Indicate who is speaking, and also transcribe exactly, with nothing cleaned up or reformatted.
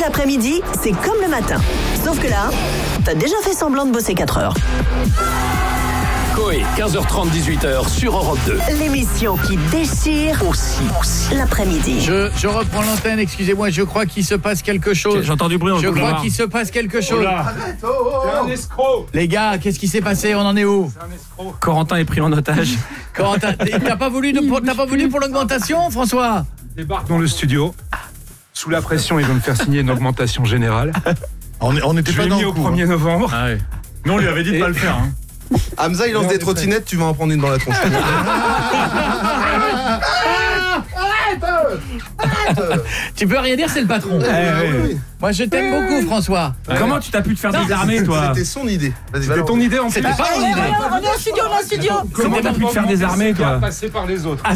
Speaker 1: l'après-midi, c'est comme le matin. Sauf que là, t'as déjà fait semblant de bosser quatre heures.
Speaker 2: Coé, quinze heures trente, dix-huit heures sur Europe deux.
Speaker 1: L'émission qui déchire aussi, aussi. l'après-midi.
Speaker 3: Je, je reprends l'antenne, excusez-moi, je crois qu'il se passe quelque chose.
Speaker 4: J'ai entendu bruit dans le
Speaker 3: Je
Speaker 4: couloir.
Speaker 3: crois qu'il se passe quelque chose.
Speaker 5: Arrête, oh, oh, oh.
Speaker 6: C'est un escroc.
Speaker 3: Les gars, qu'est-ce qui s'est passé? On en est où?
Speaker 6: C'est un escroc.
Speaker 4: Corentin est pris en otage.
Speaker 3: Corentin, t'as pas voulu de, pour, t'as pas voulu pour l'augmentation, François?
Speaker 6: Débarque dans le studio. Sous la pression, ils vont me faire signer une augmentation générale.
Speaker 5: On on n'était
Speaker 6: Je
Speaker 5: pas
Speaker 6: l'ai
Speaker 5: dans
Speaker 6: mis
Speaker 5: le
Speaker 6: au
Speaker 5: coup.
Speaker 6: premier novembre.
Speaker 4: Ah ouais.
Speaker 5: Nous, on lui avait dit de pas le faire. Hein. Hamza, il lance des trottinettes, tu vas en prendre une dans la tronche.
Speaker 3: Tu peux rien dire, c'est le patron.
Speaker 5: oui.
Speaker 3: Moi, je t'aime beaucoup, François.
Speaker 4: Comment tu t'as pu te faire désarmer, toi?
Speaker 5: C'était son idée. Vas-y,
Speaker 6: C'était
Speaker 5: balance.
Speaker 6: ton idée en plus.
Speaker 3: C'était pas mon idée.
Speaker 1: On est au studio, on est au studio.
Speaker 4: Comment t'as pu te faire désarmer, toi?
Speaker 6: Passer par les autres.